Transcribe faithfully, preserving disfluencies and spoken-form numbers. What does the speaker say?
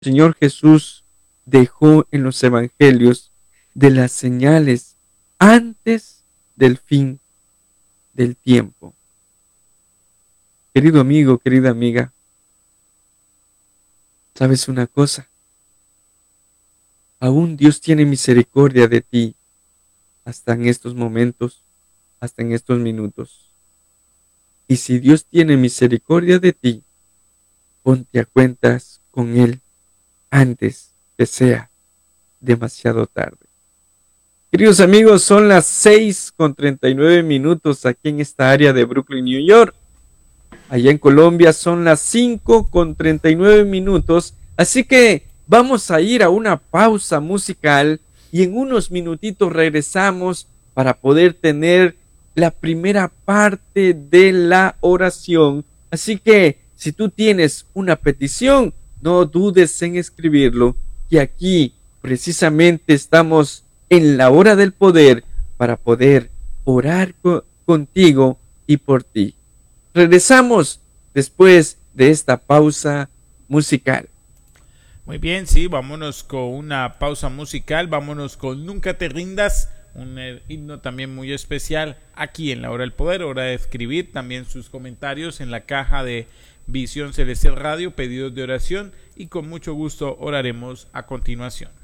Señor Jesús dejó en los evangelios de las señales antes del fin del tiempo. Querido amigo, querida amiga, ¿sabes una cosa? Aún Dios tiene misericordia de ti hasta en estos momentos, hasta en estos minutos. Y si Dios tiene misericordia de ti, ponte a cuentas con Él antes que sea demasiado tarde. Queridos amigos, son las seis con treinta y nueve minutos aquí en esta área de Brooklyn, New York. Allá en Colombia son las cinco con treinta y nueve minutos, así que vamos a ir a una pausa musical y en unos minutitos regresamos para poder tener la primera parte de la oración. Así que si tú tienes una petición, no dudes en escribirlo, que aquí precisamente estamos en la hora del poder para poder orar co- contigo y por ti. Regresamos después de esta pausa musical. Muy bien, sí, vámonos con una pausa musical, vámonos con Nunca te rindas, un eh, himno también muy especial aquí en la hora del poder, hora de escribir también sus comentarios en la caja de Visión Celestial Radio, pedidos de oración y con mucho gusto oraremos a continuación.